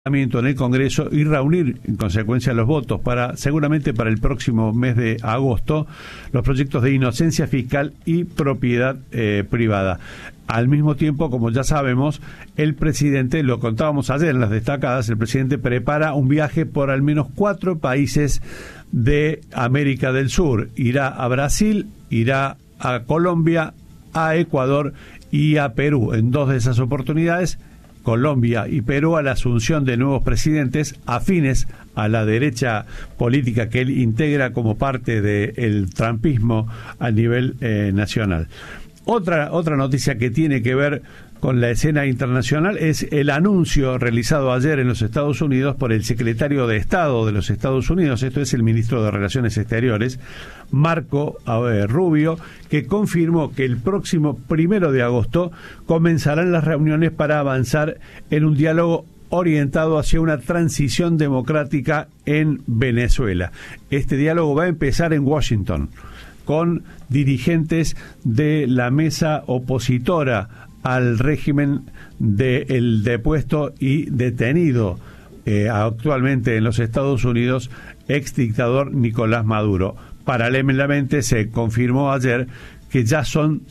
en el Congreso y reunir en consecuencia los votos seguramente para el próximo mes de agosto los proyectos de inocencia fiscal y propiedad privada. Al mismo tiempo, como ya sabemos, el presidente, lo contábamos ayer en las destacadas, el presidente prepara un viaje por al menos 4 países de América del Sur. Irá a Brasil, irá a Colombia, a Ecuador y a Perú. En 2 de esas oportunidades, Colombia y Perú, a la asunción de nuevos presidentes afines a la derecha política que él integra como parte del trumpismo a nivel nacional. Otra noticia que tiene que ver con la escena internacional es el anuncio realizado ayer en los Estados Unidos por el secretario de Estado de los Estados Unidos, esto es el ministro de Relaciones Exteriores, Marco Rubio, que confirmó que el próximo 1 de agosto comenzarán las reuniones para avanzar en un diálogo orientado hacia una transición democrática en Venezuela. Este diálogo va a empezar en Washington, con dirigentes de la mesa opositora al régimen del depuesto y detenido actualmente en los Estados Unidos, ex dictador Nicolás Maduro. Paralelamente se confirmó ayer que ya son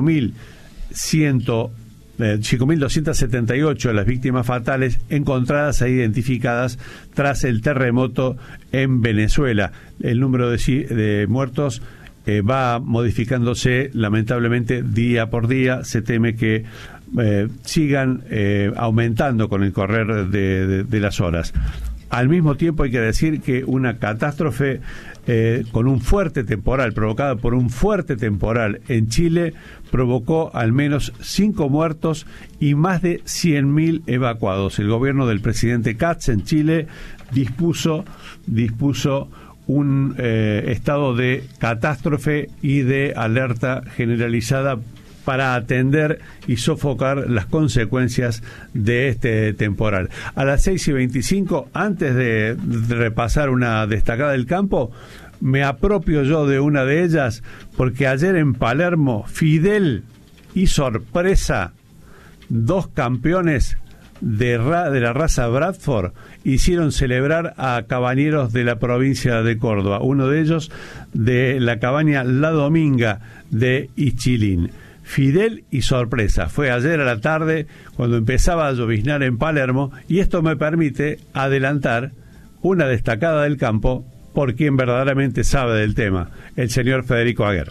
5.278 las víctimas fatales encontradas e identificadas tras el terremoto en Venezuela. El número de muertos va modificándose lamentablemente día por día. Se teme que sigan aumentando con el correr de las horas. Al mismo tiempo hay que decir que una catástrofe con un fuerte temporal, provocada por un fuerte temporal en Chile, provocó al menos 5 muertos y más de 100.000 evacuados. El gobierno del presidente Katz en Chile dispuso un estado de catástrofe y de alerta generalizada para atender y sofocar las consecuencias de este temporal. A las 6:25, antes de repasar una destacada del campo, me apropio yo de una de ellas, porque ayer en Palermo, Fidel y sorpresa, 2 campeones de la raza Bradford hicieron celebrar a cabañeros de la provincia de Córdoba, uno de ellos de la cabaña La Dominga de Ischilín. Fidel y sorpresa, fue ayer a la tarde cuando empezaba a lloviznar en Palermo, y esto me permite adelantar una destacada del campo por quien verdaderamente sabe del tema, el señor Federico Aguer.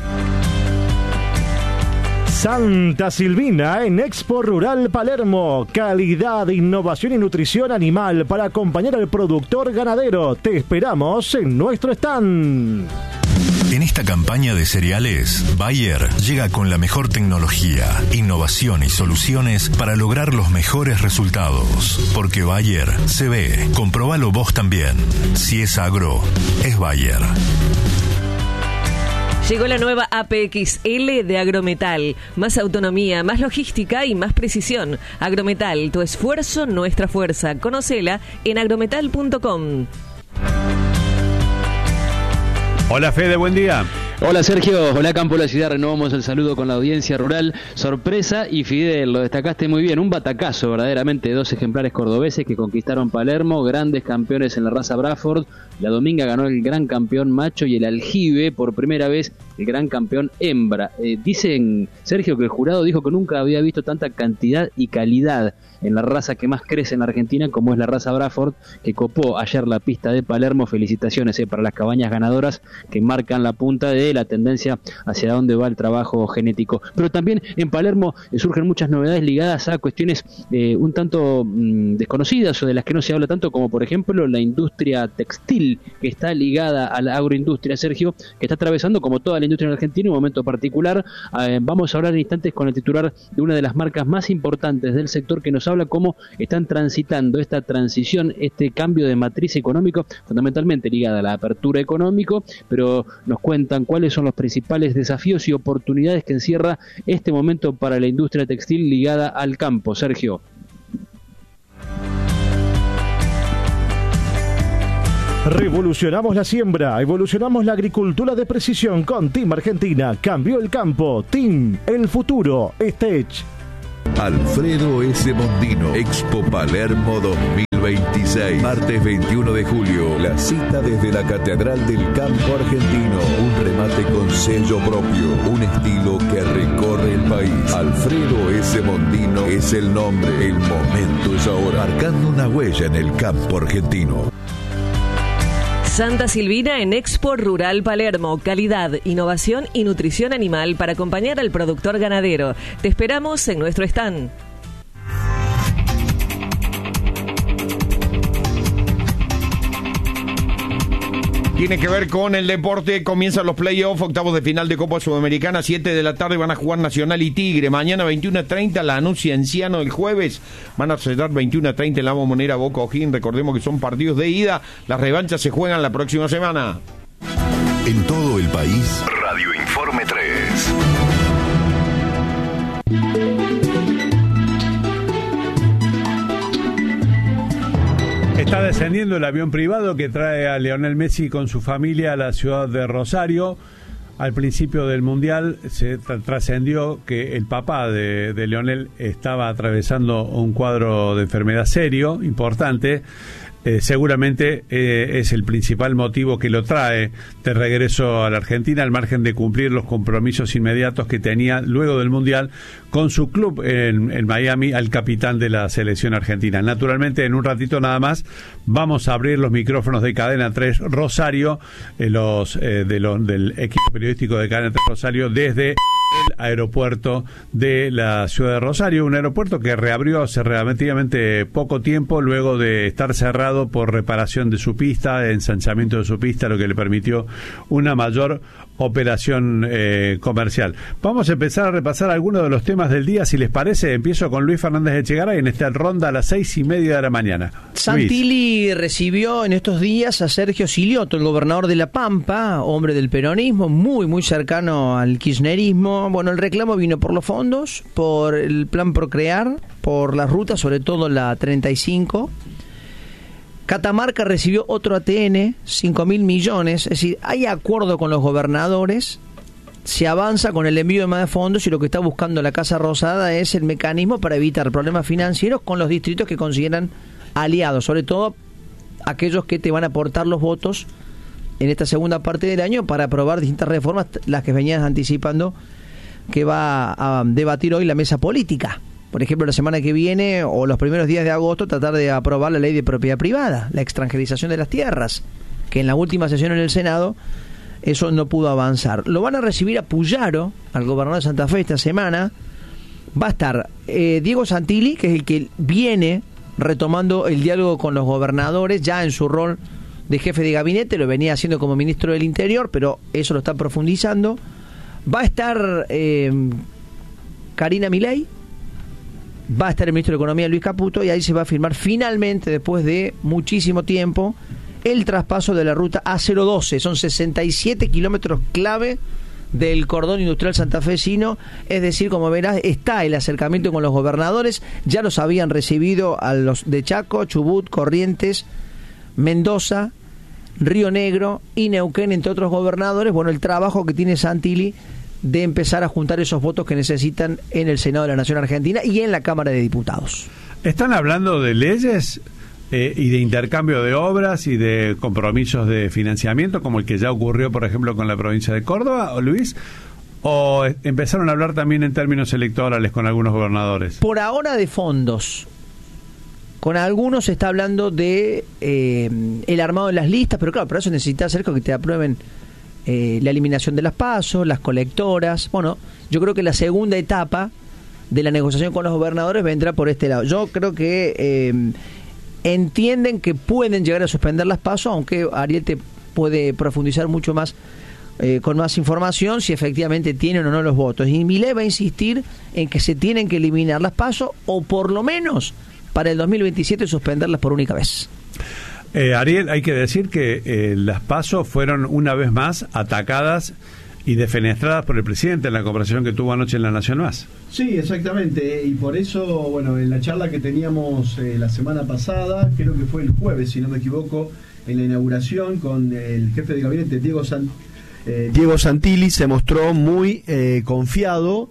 Santa Silvina en Expo Rural Palermo. Calidad, innovación y nutrición animal para acompañar al productor ganadero. Te esperamos en nuestro stand. En esta campaña de cereales, Bayer llega con la mejor tecnología, innovación y soluciones para lograr los mejores resultados. Porque Bayer se ve. Comprobalo vos también. Si es agro, es Bayer. Llegó la nueva APXL de Agrometal. Más autonomía, más logística y más precisión. Agrometal, tu esfuerzo, nuestra fuerza. Conócela en agrometal.com. Hola Fede, buen día. Hola Sergio, hola Campo de la Ciudad, renovamos el saludo con la audiencia rural. Sorpresa y Fidel, lo destacaste muy bien, un batacazo verdaderamente, 2 ejemplares cordobeses que conquistaron Palermo, grandes campeones en la raza Bradford. La Dominga ganó el gran campeón macho y el Aljibe, por primera vez, el gran campeón hembra. Dicen, Sergio, que el jurado dijo que nunca había visto tanta cantidad y calidad en la raza que más crece en la Argentina, como es la raza Bradford, que copó ayer la pista de Palermo. Felicitaciones para las cabañas ganadoras que marcan la punta de la tendencia hacia dónde va el trabajo genético. Pero también en Palermo surgen muchas novedades ligadas a cuestiones un tanto desconocidas o de las que no se habla tanto, como por ejemplo la industria textil, que está ligada a la agroindustria, Sergio, que está atravesando, como toda la industria en Argentina, un momento particular. Vamos a hablar en instantes con el titular de una de las marcas más importantes del sector, que nos habla cómo están transitando esta transición, este cambio de matriz económico, fundamentalmente ligada a la apertura económico, pero nos cuentan cuáles son los principales desafíos y oportunidades que encierra este momento para la industria textil ligada al campo. Sergio. Revolucionamos la siembra, evolucionamos la agricultura de precisión con Team Argentina. Cambió el campo. Team, el futuro. Stech. Alfredo S. Mondino, Expo Palermo 2026. Martes 21 de julio. La cita desde la Catedral del Campo Argentino. Un remate con sello propio. Un estilo que recorre el país. Alfredo S. Mondino es el nombre. El momento es ahora. Marcando una huella en el campo argentino. Santa Silvina en Expo Rural Palermo. Calidad, innovación y nutrición animal para acompañar al productor ganadero. Te esperamos en nuestro stand. Tiene que ver con el deporte. Comienzan los playoffs, octavos de final de Copa Sudamericana. 7 de la tarde van a jugar Nacional y Tigre. Mañana 21:30 la Cienciano. El jueves van a cerrar 21:30 en la Bombonera Boca O'Higgins. Recordemos que son partidos de ida. Las revanchas se juegan la próxima semana. En todo el país, Radio Informe 3. Está descendiendo el avión privado que trae a Lionel Messi con su familia a la ciudad de Rosario. Al principio del Mundial se trascendió que el papá de Lionel estaba atravesando un cuadro de enfermedad serio, importante. Seguramente es el principal motivo que lo trae de regreso a la Argentina, al margen de cumplir los compromisos inmediatos que tenía luego del Mundial con su club en Miami, al capitán de la selección argentina. Naturalmente, en un ratito nada más vamos a abrir los micrófonos de Cadena 3 Rosario, del equipo periodístico de Cadena 3 Rosario, desde el aeropuerto de la ciudad de Rosario, un aeropuerto que reabrió hace relativamente poco tiempo luego de estar cerrado por reparación de su pista, ensanchamiento de su pista, lo que le permitió una mayor operación comercial. Vamos a empezar a repasar algunos de los temas del día, si les parece. Empiezo con Luis Fernández Echegaray en esta ronda a las 6:30 de la mañana. Santilli recibió en estos días a Sergio Silioto, el gobernador de La Pampa, hombre del peronismo, muy cercano al kirchnerismo. Bueno, el reclamo vino por los fondos, por el plan Procrear, por las rutas, sobre todo la 35. Catamarca recibió otro ATN, 5.000 millones, es decir, hay acuerdo con los gobernadores, se avanza con el envío de más fondos y lo que está buscando la Casa Rosada es el mecanismo para evitar problemas financieros con los distritos que consideran aliados, sobre todo aquellos que te van a aportar los votos en esta segunda parte del año para aprobar distintas reformas, las que venías anticipando que va a debatir hoy la mesa política. Por ejemplo, la semana que viene o los primeros días de agosto tratar de aprobar la ley de propiedad privada, la extranjerización de las tierras, que en la última sesión en el Senado eso no pudo avanzar. Lo van a recibir a Puyaro, al gobernador de Santa Fe, esta semana. Va a estar Diego Santilli, que es el que viene retomando el diálogo con los gobernadores, ya en su rol de jefe de gabinete, lo venía haciendo como ministro del Interior, pero eso lo está profundizando. Va a estar Karina Milei, va a estar el ministro de Economía Luis Caputo, y ahí se va a firmar finalmente, después de muchísimo tiempo, el traspaso de la ruta A012. Son 67 kilómetros clave del cordón industrial santafesino, es decir, como verás, está el acercamiento con los gobernadores. Ya los habían recibido a los de Chaco, Chubut, Corrientes, Mendoza, Río Negro y Neuquén, entre otros gobernadores. Bueno, el trabajo que tiene Santilli de empezar a juntar esos votos que necesitan en el Senado de la Nación Argentina y en la Cámara de Diputados. ¿Están hablando de leyes y de intercambio de obras y de compromisos de financiamiento, como el que ya ocurrió, por ejemplo, con la provincia de Córdoba, o Luis? ¿O empezaron a hablar también en términos electorales con algunos gobernadores? Por ahora de fondos. Con algunos se está hablando de el armado de las listas, pero claro, para eso necesitas hacer que te aprueben la eliminación de las PASO, las colectoras. Bueno, yo creo que la segunda etapa de la negociación con los gobernadores vendrá por este lado. Yo creo que entienden que pueden llegar a suspender las PASO, aunque Ariel te puede profundizar mucho más con más información si efectivamente tienen o no los votos. Y Milei va a insistir en que se tienen que eliminar las PASO, o por lo menos para el 2027 suspenderlas por única vez. Ariel, hay que decir que las PASO fueron una vez más atacadas y defenestradas por el presidente en la conversación que tuvo anoche en La Nación Más. Sí, exactamente, y por eso, bueno, en la charla que teníamos la semana pasada, creo que fue el jueves, si no me equivoco, en la inauguración con el jefe de gabinete, Diego Santilli, se mostró muy confiado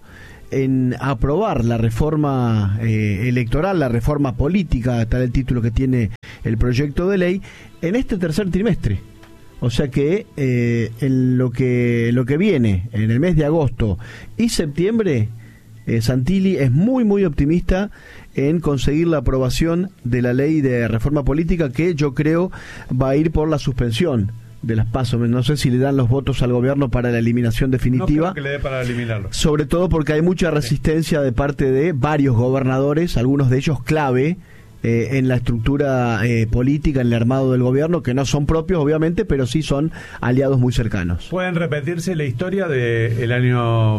en aprobar la reforma electoral, la reforma política, tal el título que tiene el proyecto de ley, en este tercer trimestre. O sea que en lo que viene, en el mes de agosto y septiembre, Santilli es muy muy optimista en conseguir la aprobación de la ley de reforma política, que yo creo va a ir por la suspensión de las PASO. No sé si le dan los votos al gobierno para la eliminación definitiva. No creo que le dé para eliminarlo. Sobre todo porque hay mucha resistencia de parte de varios gobernadores, algunos de ellos clave en la estructura política, en el armado del gobierno, que no son propios obviamente, pero sí son aliados muy cercanos. Pueden repetirse la historia del año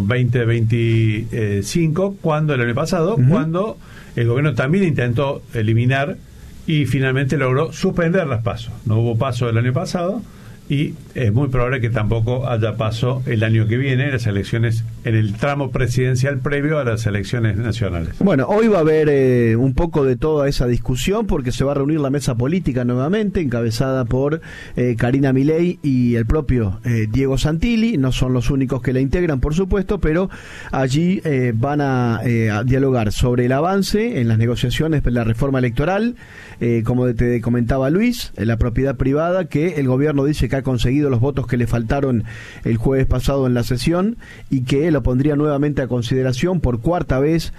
2025, el año pasado, cuando el gobierno también intentó eliminar y finalmente logró suspender las PASO. No hubo PASO el año pasado y es muy probable que tampoco haya PASO el año que viene, las elecciones en el tramo presidencial previo a las elecciones nacionales. Bueno, hoy va a haber un poco de toda esa discusión, porque se va a reunir la mesa política nuevamente, encabezada por Karina Milei y el propio Diego Santilli. No son los únicos que la integran, por supuesto, pero allí van a dialogar sobre el avance en las negociaciones de la reforma electoral, como te comentaba Luis, la propiedad privada, que el gobierno dice que ha conseguido los votos que le faltaron el jueves pasado en la sesión y que lo pondría nuevamente a consideración por cuarta vez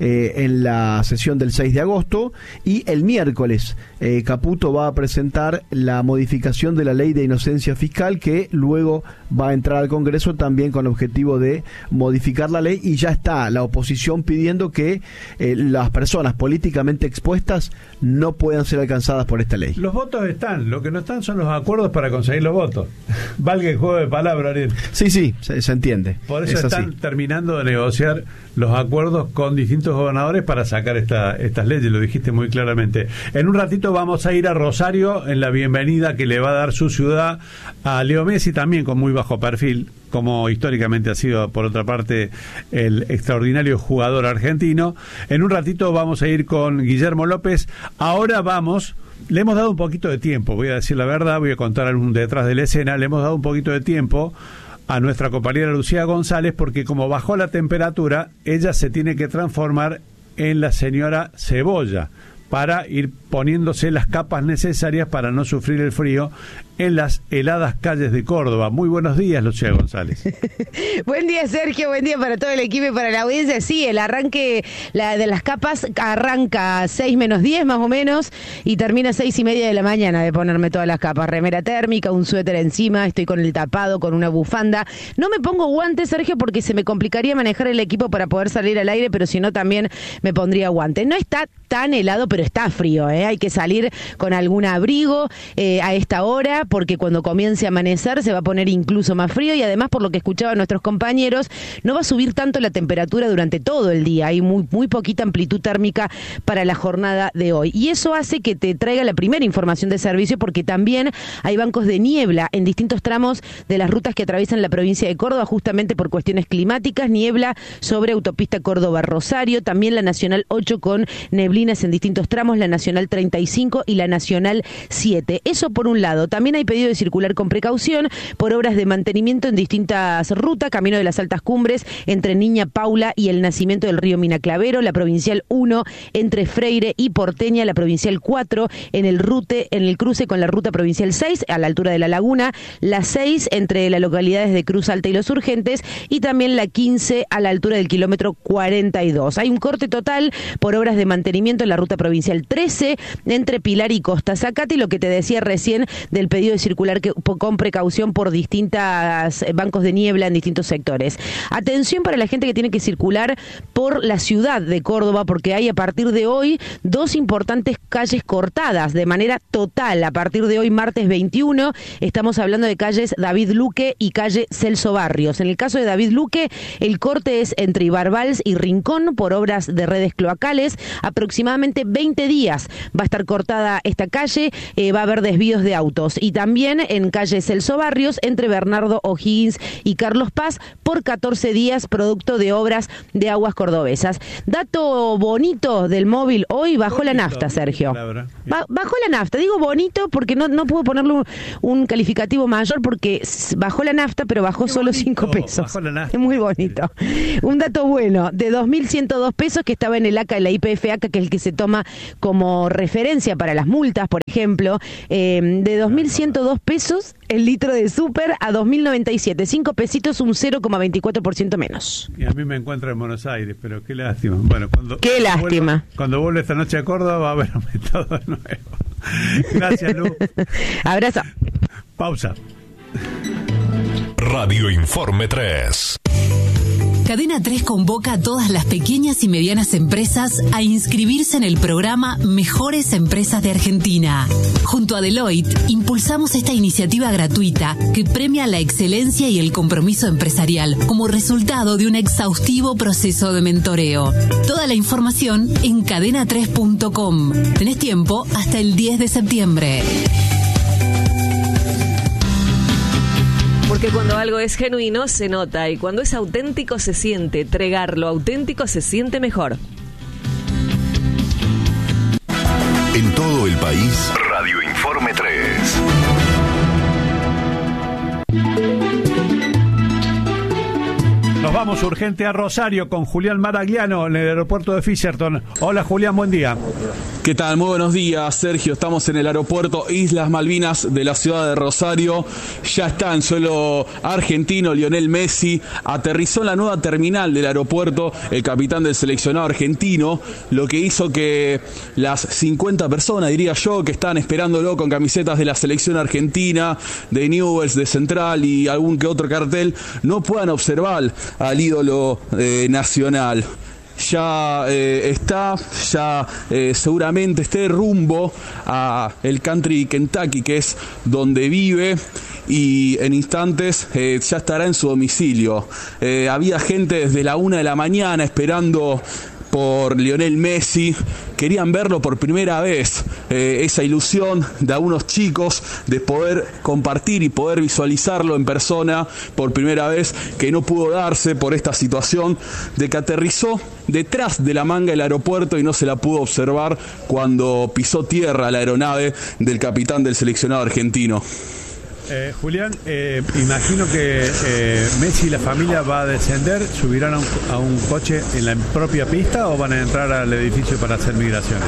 en la sesión del 6 de agosto. Y el miércoles Caputo va a presentar la modificación de la ley de inocencia fiscal, que luego va a entrar al Congreso también con el objetivo de modificar la ley, y ya está la oposición pidiendo que las personas políticamente expuestas no puedan ser alcanzadas por esta ley. Los votos están, lo que no están son los acuerdos para conseguir los votos. Valga el juego de palabras, Ariel. Sí, se entiende. Por eso están terminando de negociar los acuerdos con distintos gobernadores para sacar estas leyes, lo dijiste muy claramente. En un ratito vamos a ir a Rosario en la bienvenida que le va a dar su ciudad a Leo Messi, también con muy bajo perfil, como históricamente ha sido, por otra parte, el extraordinario jugador argentino. En un ratito vamos a ir con Guillermo López. Ahora le hemos dado un poquito de tiempo, voy a decir la verdad, voy a contar algún detrás de la escena, le hemos dado un poquito de tiempo a nuestra compañera Lucía González, porque como bajó la temperatura, ella se tiene que transformar en la señora Cebolla para ir poniéndose las capas necesarias para no sufrir el frío en las heladas calles de Córdoba. Muy buenos días, Lucía González. Buen día, Sergio, buen día para todo el equipo y para la audiencia. Sí, el arranque de las capas arranca 6 menos 10 más o menos y termina 6:30 de la mañana de ponerme todas las capas. Remera térmica, un suéter encima, estoy con el tapado, con una bufanda. No me pongo guantes, Sergio, porque se me complicaría manejar el equipo para poder salir al aire, pero si no también me pondría guantes. No está tan helado, pero está frío, ¿eh? Hay que salir con algún abrigo a esta hora, porque cuando comience a amanecer se va a poner incluso más frío, y además, por lo que escuchaban nuestros compañeros, no va a subir tanto la temperatura durante todo el día. Hay muy poquita amplitud térmica para la jornada de hoy, y eso hace que te traiga la primera información de servicio, porque también hay bancos de niebla en distintos tramos de las rutas que atraviesan la provincia de Córdoba, justamente por cuestiones climáticas. Niebla sobre autopista Córdoba-Rosario, también la Nacional 8 con neblinas en distintos tramos, la Nacional 35 y la Nacional 7. Eso por un lado. También hay pedido de circular con precaución por obras de mantenimiento en distintas rutas: Camino de las Altas Cumbres entre Niña Paula y el nacimiento del río Minaclavero, la Provincial 1 entre Freire y Porteña, la Provincial 4 en el cruce con la Ruta Provincial 6 a la altura de la Laguna, la 6 entre las localidades de Cruz Alta y Los Urgentes, y también la 15 a la altura del kilómetro 42. Hay un corte total por obras de mantenimiento en la Ruta Provincial 13 entre Pilar y Costa Zacate, y lo que te decía recién del pedido de circular con precaución por distintas bancos de niebla en distintos sectores. Atención para la gente que tiene que circular por la ciudad de Córdoba, porque hay a partir de hoy 2 importantes calles cortadas de manera total. A partir de hoy, martes 21, estamos hablando de calles David Luque y calle Celso Barrios. En el caso de David Luque, el corte es entre Ibarbals y Rincón por obras de redes cloacales, aproximadamente 20 20 días va a estar cortada esta calle, va a haber desvíos de autos. Y también en calle Celso Barrios, entre Bernardo O'Higgins y Carlos Paz, por 14 días, producto de obras de Aguas Cordobesas. Dato bonito del móvil, hoy bajó la nafta, Sergio. Bajó la nafta, digo bonito porque no puedo ponerle un calificativo mayor porque bajó la nafta, pero bajó solo 5 pesos. Es muy bonito. Un dato bueno, de 2.102 pesos que estaba en el ACA, en la IPF ACA, que es el que se toma como referencia para las multas, por ejemplo, de 2.102 pesos el litro de súper a 2.097, 5 pesitos, un 0,24% menos. Y a mí me encuentro en Buenos Aires, pero qué lástima. Bueno, qué lástima. Cuando vuelva esta noche a Córdoba va a haber aumentado de nuevo. Gracias, Lu. Abrazo. Pausa. Radio Informe 3. Cadena 3 convoca a todas las pequeñas y medianas empresas a inscribirse en el programa Mejores Empresas de Argentina. Junto a Deloitte, impulsamos esta iniciativa gratuita que premia la excelencia y el compromiso empresarial como resultado de un exhaustivo proceso de mentoreo. Toda la información en cadena3.com. Tenés tiempo hasta el 10 de septiembre. Porque cuando algo es genuino se nota y cuando es auténtico se siente. Entregar lo auténtico se siente mejor. En todo el país, Radio Informe 3. Nos vamos urgente a Rosario con Julián Maragliano en el aeropuerto de Fisherton. Hola Julián, buen día. ¿Qué tal? Muy buenos días, Sergio. Estamos en el aeropuerto Islas Malvinas de la ciudad de Rosario. Ya está en suelo argentino Lionel Messi. Aterrizó en la nueva terminal del aeropuerto el capitán del seleccionado argentino, lo que hizo que las 50 personas, diría yo, que estaban esperándolo con camisetas de la selección argentina, de Newell's, de Central y algún que otro cartel, no puedan observar al ídolo nacional. Ya seguramente esté rumbo a el Country Kentucky, que es donde vive, y en instantes ya estará en su domicilio. Había gente desde la 1 de la mañana esperando por Lionel Messi, querían verlo por primera vez, esa ilusión de algunos chicos de poder compartir y poder visualizarlo en persona por primera vez, que no pudo darse por esta situación de que aterrizó detrás de la manga del aeropuerto y no se la pudo observar cuando pisó tierra la aeronave del capitán del seleccionado argentino. Julián, imagino que Messi y la familia va a descender, subirán a un coche en la propia pista o van a entrar al edificio para hacer migraciones.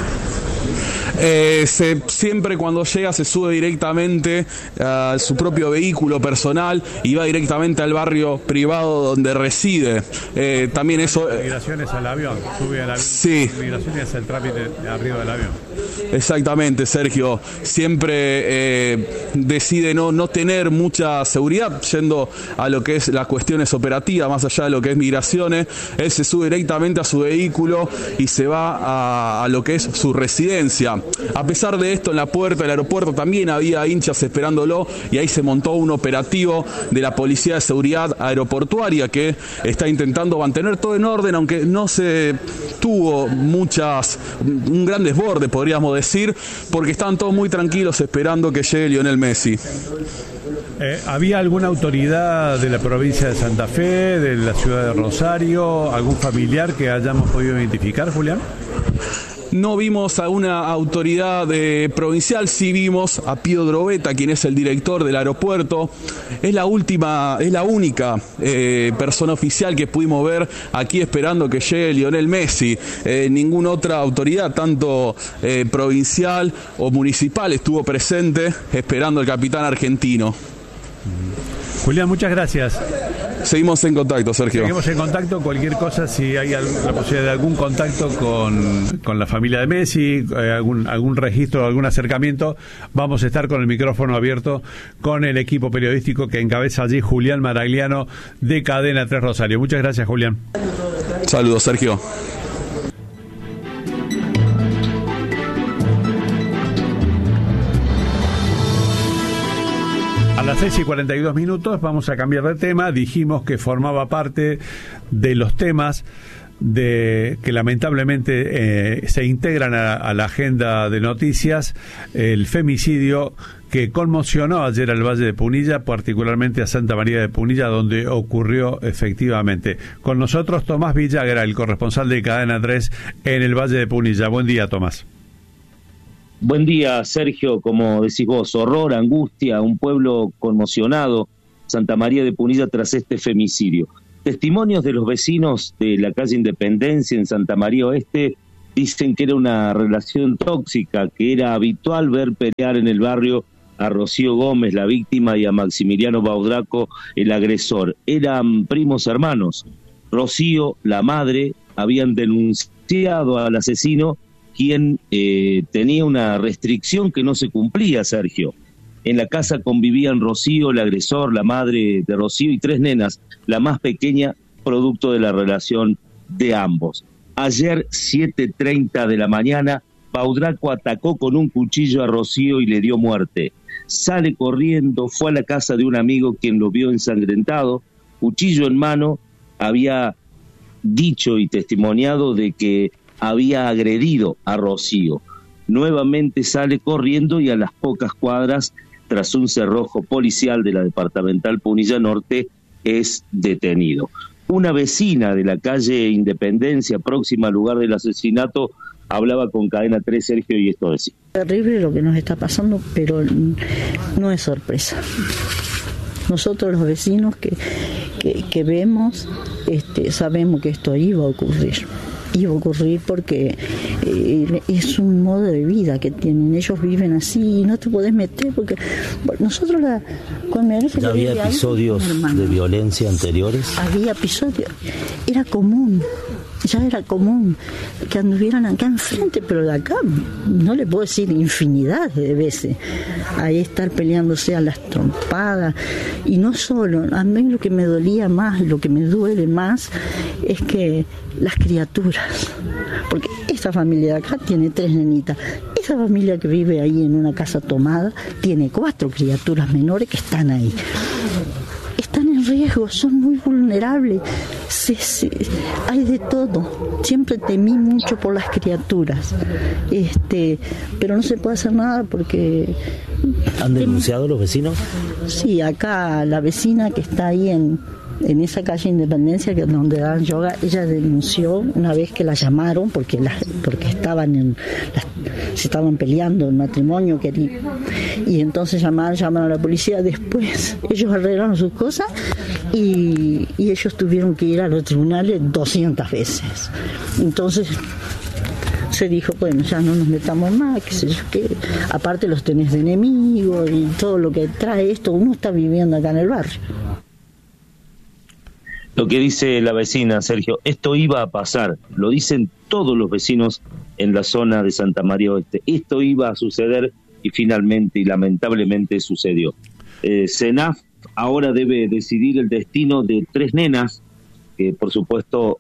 Siempre cuando llega se sube directamente a su propio vehículo personal y va directamente al barrio privado donde reside. También eso. Migraciones al avión, sube al avión. Sí. Migraciones hacia el trámite de arriba del avión. Exactamente, Sergio. Siempre decide no tener mucha seguridad yendo a lo que es las cuestiones operativas, más allá de lo que es migraciones. Él se sube directamente a su vehículo y se va a lo que es su residencia. A pesar de esto, en la puerta del aeropuerto también había hinchas esperándolo y ahí se montó un operativo de la Policía de Seguridad Aeroportuaria que está intentando mantener todo en orden, aunque no se tuvo un gran desborde, podríamos decir, porque estaban todos muy tranquilos esperando que llegue Lionel Messi. ¿Había alguna autoridad de la provincia de Santa Fe, de la ciudad de Rosario, algún familiar que hayamos podido identificar, Julián? No vimos a una autoridad provincial, sí vimos a Pío Drobeta, quien es el director del aeropuerto. Es la única persona oficial que pudimos ver aquí esperando que llegue Lionel Messi. Ninguna otra autoridad, tanto provincial o municipal, estuvo presente esperando al capitán argentino. Julián, muchas gracias. Seguimos en contacto, Sergio. Seguimos en contacto. Cualquier cosa, si hay la posibilidad de algún contacto con la familia de Messi, algún registro, algún acercamiento, vamos a estar con el micrófono abierto con el equipo periodístico que encabeza allí Julián Maragliano de Cadena 3 Rosario. Muchas gracias, Julián. Saludos, Sergio. A las 6:42 vamos a cambiar de tema. Dijimos que formaba parte de los temas que lamentablemente se integran a la agenda de noticias, el femicidio que conmocionó ayer al Valle de Punilla, particularmente a Santa María de Punilla, donde ocurrió efectivamente. Con nosotros Tomás Villagra, el corresponsal de Cadena 3 en el Valle de Punilla. Buen día, Tomás. Buen día, Sergio. Como decís vos, horror, angustia, un pueblo conmocionado, Santa María de Punilla, tras este femicidio. Testimonios de los vecinos de la calle Independencia en Santa María Oeste dicen que era una relación tóxica, que era habitual ver pelear en el barrio a Rocío Gómez, la víctima, y a Maximiliano Baudraco, el agresor. Eran primos hermanos. Rocío, la madre, habían denunciado al asesino, quien tenía una restricción que no se cumplía, Sergio. En la casa convivían Rocío, el agresor, la madre de Rocío y 3 nenas, la más pequeña, producto de la relación de ambos. Ayer, 7:30 de la mañana, Baudraco atacó con un cuchillo a Rocío y le dio muerte. Sale corriendo, fue a la casa de un amigo quien lo vio ensangrentado, cuchillo en mano, había dicho y testimoniado de que había agredido a Rocío. Nuevamente sale corriendo y a las pocas cuadras, tras un cerrojo policial de la departamental Punilla Norte, es detenido. Una vecina de la calle Independencia, próxima al lugar del asesinato, hablaba con Cadena 3, Sergio, y esto decía. Terrible lo que nos está pasando, pero no es sorpresa. Nosotros los vecinos que vemos, sabemos que esto iba a ocurrir. Iba a ocurrir porque es un modo de vida que tienen. Ellos viven así y no te podés meter porque nosotros ¿Ya había episodios de violencia anteriores? Había episodios. Era común que anduvieran acá enfrente, pero de acá no le puedo decir infinidad de veces. Ahí estar peleándose a las trompadas. Y no solo, a mí lo que me dolía más, lo que me duele más, es que las criaturas, porque esta familia de acá tiene 3 nenitas, esa familia que vive ahí en una casa tomada tiene 4 criaturas menores que están ahí. Están en riesgo, son muy vulnerables, hay de todo. Siempre temí mucho por las criaturas, pero no se puede hacer nada porque... ¿Han denunciado los vecinos? Sí, acá la vecina que está ahí en esa calle Independencia, que es donde dan yoga, ella denunció una vez que la llamaron porque se estaban peleando en matrimonio, y entonces llamaron a la policía. Después ellos arreglaron sus cosas y ellos tuvieron que ir a los tribunales 200 veces. Entonces se dijo, bueno, ya no nos metamos más, qué sé yo qué. Aparte los tenés de enemigos y todo lo que trae esto, uno está viviendo acá en el barrio. Lo que dice la vecina, Sergio, esto iba a pasar, lo dicen todos los vecinos en la zona de Santa María Oeste. Esto iba a suceder y finalmente y lamentablemente sucedió. CENAF ahora debe decidir el destino de 3 nenas que, por supuesto,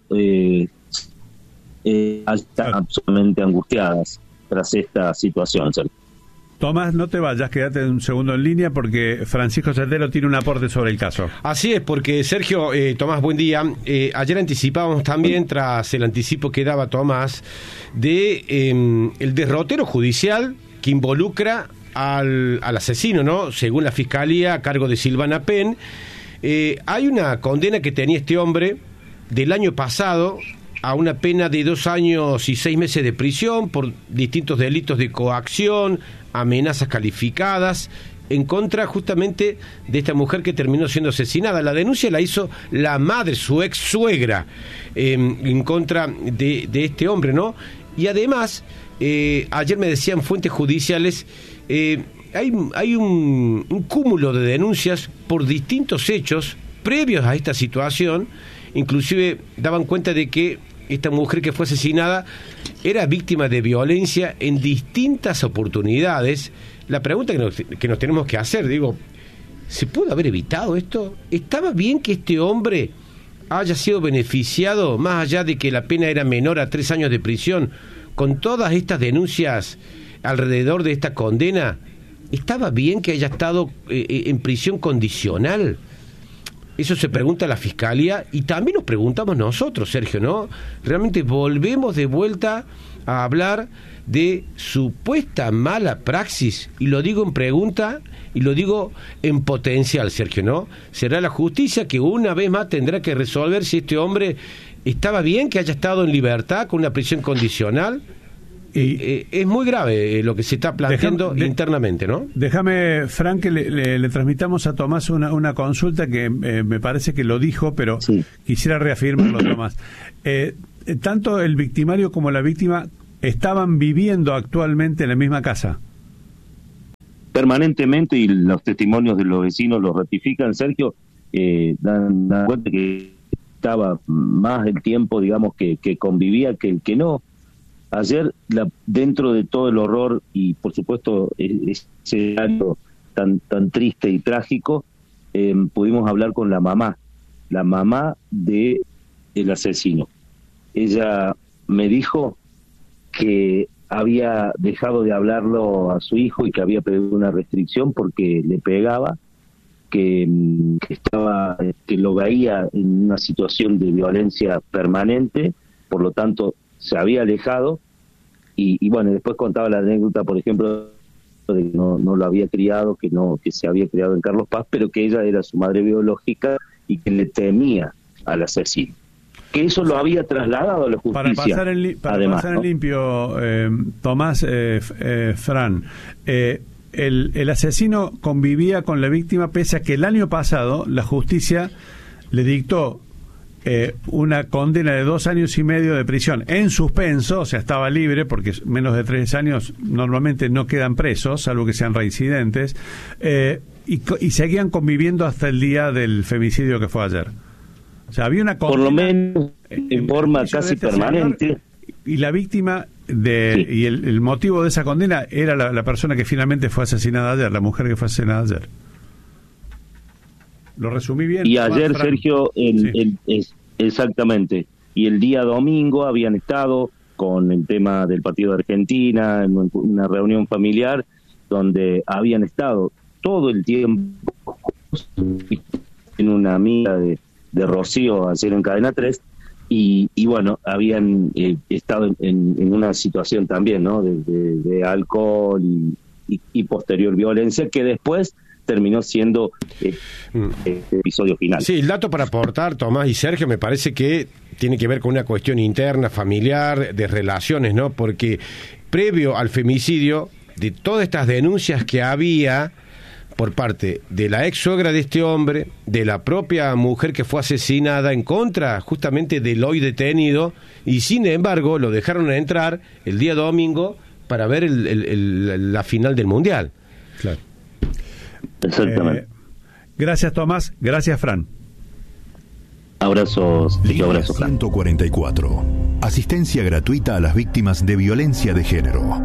están absolutamente angustiadas tras esta situación, Sergio. Tomás, no te vayas, quédate un segundo en línea porque Francisco Sendero tiene un aporte sobre el caso. Así es, porque Sergio, Tomás, buen día. Ayer anticipábamos también, tras el anticipo que daba Tomás, de el derrotero judicial que involucra al asesino, ¿no? Según la Fiscalía, a cargo de Silvana Penn. Hay una condena que tenía este hombre del año pasado a una pena de 2 años y 6 meses de prisión por distintos delitos de coacción, amenazas calificadas, en contra justamente de esta mujer que terminó siendo asesinada. La denuncia la hizo la madre, su ex suegra, en contra de este hombre, ¿no? Y además, ayer me decían fuentes judiciales, hay un cúmulo de denuncias por distintos hechos previos a esta situación. Inclusive daban cuenta de que esta mujer que fue asesinada era víctima de violencia en distintas oportunidades. La pregunta que nos tenemos que hacer, ¿se pudo haber evitado esto? ¿Estaba bien que este hombre haya sido beneficiado, más allá de que la pena era menor a 3 años de prisión, con todas estas denuncias alrededor de esta condena? ¿Estaba bien que haya estado en prisión condicional? Eso se pregunta la Fiscalía y también nos preguntamos nosotros, Sergio, ¿no? Realmente volvemos de vuelta a hablar de supuesta mala praxis, y lo digo en pregunta y lo digo en potencial, Sergio, ¿no? Será la justicia que una vez más tendrá que resolver si este hombre estaba bien que haya estado en libertad con una prisión condicional. Es muy grave lo que se está planteando internamente, ¿no? Déjame, Frank, que le transmitamos a Tomás una consulta que me parece que lo dijo, pero quisiera reafirmarlo, Tomás. Tanto el victimario como la víctima estaban viviendo actualmente en la misma casa. Permanentemente, y los testimonios de los vecinos lo ratifican, Sergio, dan cuenta que estaba más el tiempo, digamos, que convivía que el que no. Ayer, dentro de todo el horror y, por supuesto, ese año tan triste y trágico, pudimos hablar con la mamá del asesino. Ella me dijo que había dejado de hablarlo a su hijo y que había pedido una restricción porque le pegaba, que lo veía en una situación de violencia permanente, por lo tanto se había alejado, y bueno, después contaba la anécdota, por ejemplo, de que no lo había criado, que se había criado en Carlos Paz, pero que ella era su madre biológica y que le temía al asesino. Que eso lo había trasladado a la justicia. Para pasar en limpio, Tomás, Fran, el asesino convivía con la víctima pese a que el año pasado la justicia le dictó una condena de 2 años y medio de prisión en suspenso, o sea, estaba libre porque menos de 3 años normalmente no quedan presos, salvo que sean reincidentes, y seguían conviviendo hasta el día del femicidio que fue ayer. O sea, había una condena, por lo menos en forma casi permanente. Y la víctima y el motivo de esa condena era la persona que finalmente fue asesinada ayer, la mujer que fue asesinada ayer. ¿Lo resumí bien? Y ayer, Sergio, exactamente. Y el día domingo habían estado con el tema del partido de Argentina, en una reunión familiar, donde habían estado todo el tiempo en una amiga de Rocío, ayer en Cadena 3, y bueno, habían estado en una situación también, ¿no?, de alcohol y posterior violencia, que después terminó siendo este episodio final. Sí, el dato para aportar, Tomás y Sergio, me parece que tiene que ver con una cuestión interna, familiar, de relaciones, ¿no? Porque previo al femicidio, de todas estas denuncias que había por parte de la ex suegra de este hombre, de la propia mujer que fue asesinada en contra justamente del hoy detenido, y sin embargo lo dejaron entrar el día domingo para ver la final del Mundial. Claro. Exactamente. Gracias, Tomás. Gracias, Fran. Abrazos. Abrazo, Fran. 144. Asistencia gratuita a las víctimas de violencia de género.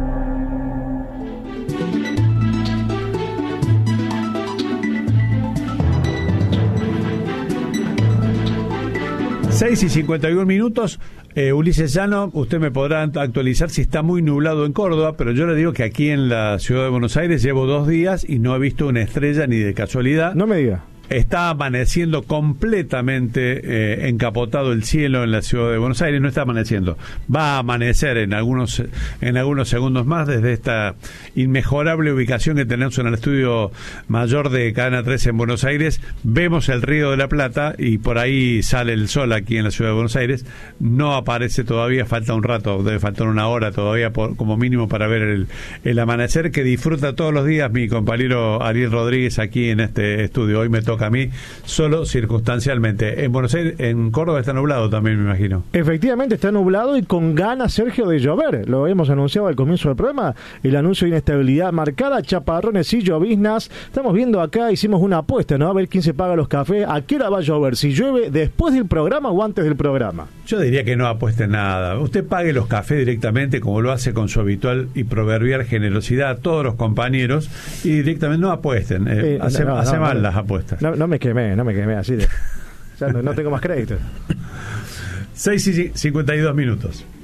Seis y 51 minutos. Ulises Llano, usted me podrá actualizar si está muy nublado en Córdoba, pero yo le digo que aquí en la ciudad de Buenos Aires llevo 2 días y no he visto una estrella ni de casualidad. No me diga. Está amaneciendo completamente encapotado el cielo en la ciudad de Buenos Aires. No está amaneciendo, va a amanecer en algunos segundos más desde esta inmejorable ubicación que tenemos en el estudio mayor de Cadena 3 en Buenos Aires. Vemos el Río de la Plata y por ahí sale el sol aquí en la ciudad de Buenos Aires. No aparece todavía, falta un rato, debe faltar 1 hora todavía como mínimo para ver el amanecer que disfruta todos los días mi compañero Ariel Rodríguez aquí en este estudio. Hoy me toca a mí solo circunstancialmente. En Buenos Aires, en Córdoba está nublado también, me imagino. Efectivamente está nublado y con ganas, Sergio, de llover. Lo habíamos anunciado al comienzo del programa, el anuncio de inestabilidad marcada, chaparrones y lloviznas. Estamos viendo acá, hicimos una apuesta, ¿no? A ver quién se paga los cafés, a qué hora va a llover, si llueve después del programa o antes del programa. Yo diría que no apueste nada. Usted pague los cafés directamente como lo hace con su habitual y proverbial generosidad a todos los compañeros y directamente no apuesten. Hace mal las apuestas. No me quemé así de... Ya no tengo más crédito. 6 y 52 minutos.